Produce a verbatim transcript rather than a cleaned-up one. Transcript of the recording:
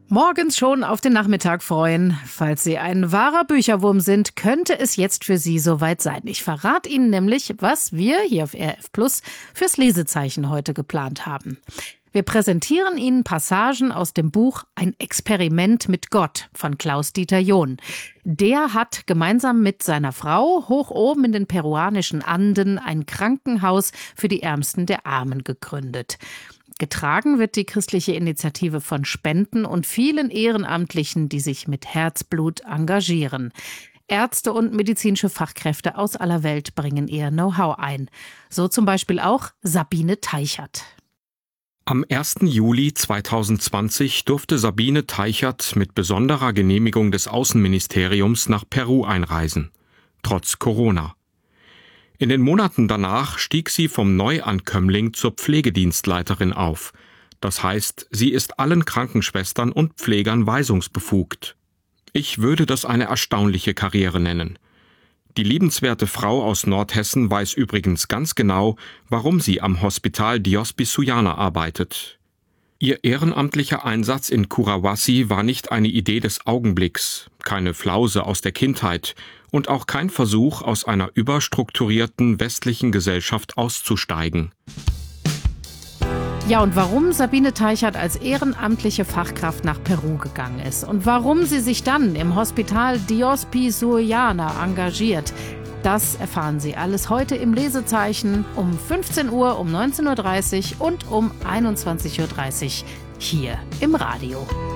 Morgens schon auf den Nachmittag freuen. Falls Sie ein wahrer Bücherwurm sind, könnte es jetzt für Sie soweit sein. Ich verrate Ihnen nämlich, was wir hier auf R F Plus fürs Lesezeichen heute geplant haben. Wir präsentieren Ihnen Passagen aus dem Buch Ein Experiment mit Gott von Klaus-Dieter John. Der hat gemeinsam mit seiner Frau hoch oben in den peruanischen Anden ein Krankenhaus für die Ärmsten der Armen gegründet. Getragen wird die christliche Initiative von Spenden und vielen Ehrenamtlichen, die sich mit Herzblut engagieren. Ärzte und medizinische Fachkräfte aus aller Welt bringen ihr Know-how ein. So zum Beispiel auch Sabine Teichert. Am ersten Juli zweitausendzwanzig durfte Sabine Teichert mit besonderer Genehmigung des Außenministeriums nach Peru einreisen. Trotz Corona. In den Monaten danach stieg sie vom Neuankömmling zur Pflegedienstleiterin auf. Das heißt, sie ist allen Krankenschwestern und Pflegern weisungsbefugt. Ich würde das eine erstaunliche Karriere nennen. Die liebenswerte Frau aus Nordhessen weiß übrigens ganz genau, warum sie am Hospital Dios Pisuyana arbeitet. Ihr ehrenamtlicher Einsatz in Curahuasi war nicht eine Idee des Augenblicks, keine Flause aus der Kindheit und auch kein Versuch, aus einer überstrukturierten westlichen Gesellschaft auszusteigen. Ja, und warum Sabine Teichert als ehrenamtliche Fachkraft nach Peru gegangen ist und warum sie sich dann im Hospital Dios Pisuyana engagiert, das erfahren Sie alles heute im Lesezeichen um fünfzehn Uhr, um neunzehn Uhr dreißig und um einundzwanzig Uhr dreißig hier im Radio.